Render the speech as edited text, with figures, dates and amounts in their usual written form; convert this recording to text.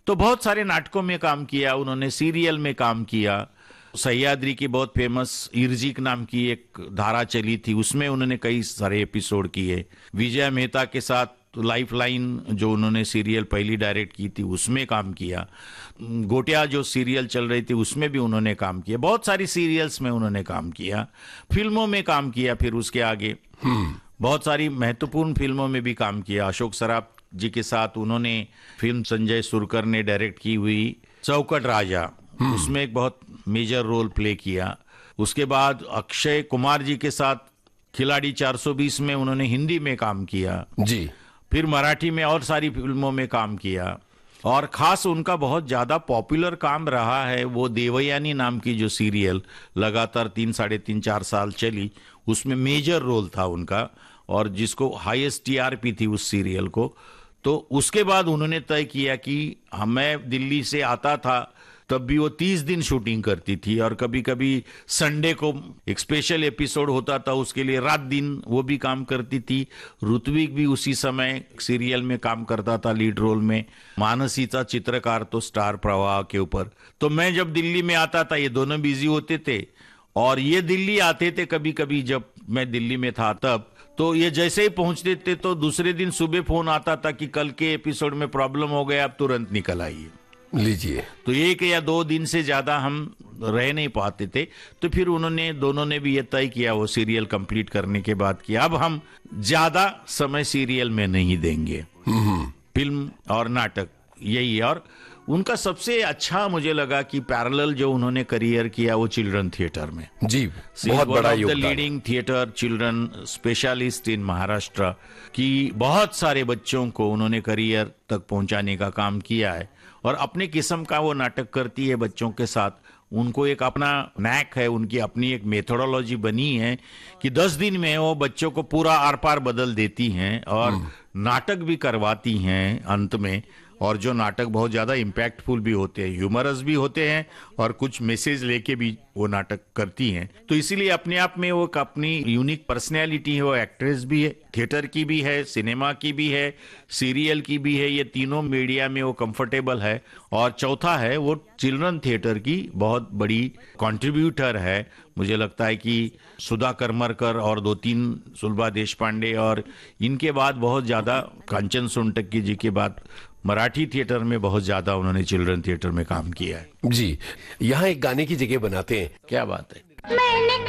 तो बहुत सारे नाटकों में काम किया उन्होंने, सीरियल में काम किया। सह्याद्री की बहुत फेमस इर्जिक नाम की एक धारा चली थी, उसमें उन्होंने कई सारे एपिसोड किए। विजय मेहता के साथ लाइफ लाइन जो उन्होंने सीरियल पहली डायरेक्ट की थी उसमें काम किया। गोटिया जो सीरियल चल रही थी उसमें भी उन्होंने काम किया। बहुत सारी सीरियल्स में उन्होंने काम किया, फिल्मों में काम किया। फिर उसके आगे बहुत सारी महत्वपूर्ण फिल्मों में भी काम किया। अशोक सराफ जी के साथ उन्होंने फिल्म संजय सुरकर ने डायरेक्ट की हुई चौखट राजा, उसमें एक बहुत मेजर रोल प्ले किया। उसके बाद अक्षय कुमार जी के साथ खिलाड़ी 420 में उन्होंने हिंदी में काम किया जी। फिर मराठी में और सारी फिल्मों में काम किया। और खास उनका बहुत ज्यादा पॉपुलर काम रहा है वो देवयानी नाम की जो सीरियल लगातार 3, साढ़े 3, 4 साल चली, उसमें मेजर रोल था उनका और जिसको हाईएस्ट टीआरपी थी उस सीरियल को। तो उसके बाद उन्होंने तय किया कि मैं दिल्ली से आता था तब भी वो 30 दिन शूटिंग करती थी और कभी कभी संडे को एक स्पेशल एपिसोड होता था, उसके लिए रात दिन वो भी काम करती थी। ऋत्विक भी उसी समय सीरियल में काम करता था लीड रोल में। मानसीचा चित्रकार तो स्टार प्रवाह के ऊपर। तो मैं जब दिल्ली में आता था ये दोनों बिजी होते थे और ये दिल्ली आते थे कभी कभी, जब मैं दिल्ली में था तब। तो ये जैसे ही पहुंचते थे तो दूसरे दिन सुबह फोन आता था कि कल के एपिसोड में प्रॉब्लम हो गया, आप तुरंत निकल आइए। लीजिए। तो 1 या 2 दिन से ज्यादा हम रह नहीं पाते थे। तो फिर दोनों ने भी ये तय किया वो सीरियल कंप्लीट करने के बाद कि अब हम ज्यादा समय सीरियल में नहीं देंगे, फिल्म और नाटक यही है। और उनका सबसे अच्छा मुझे लगा कि पैरेलल जो उन्होंने करियर किया वो चिल्ड्रन थिएटर में। जी, बहुत बड़ा योगदान। Leading theatre children specialist in Maharashtra की बहुत सारे बच्चों को उन्होंने करियर तक पहुंचाने का काम किया है। और अपने किस्म का वो नाटक करती है बच्चों के साथ। उनको एक अपना नैक है, उनकी अपनी एक मेथोडोलॉजी बनी है कि 10 दिन में वो बच्चों को पूरा आर पार बदल देती हैं और नाटक भी करवाती हैं अंत में। और जो नाटक बहुत ज्यादा इम्पैक्टफुल भी होते हैं, ह्यूमरस भी होते हैं और कुछ मैसेज लेके भी वो नाटक करती हैं। तो इसीलिए अपने आप में वो अपनी यूनिक पर्सनैलिटी है। वो एक्ट्रेस भी है, थिएटर की भी है, सिनेमा की भी है, सीरियल की भी है। ये तीनों मीडिया में वो कंफर्टेबल है। और चौथा है वो चिल्ड्रन थिएटर की बहुत बड़ी कंट्रीब्यूटर है। मुझे लगता है कि सुधा करमरकर और 2-3 सुलभा देशपांडे और इनके बाद बहुत ज्यादा कांचन सोनटक्की जी के बाद मराठी थिएटर में बहुत ज्यादा उन्होंने चिल्ड्रन थिएटर में काम किया है। जी, यहाँ एक गाने की जगह बनाते हैं। क्या बात है।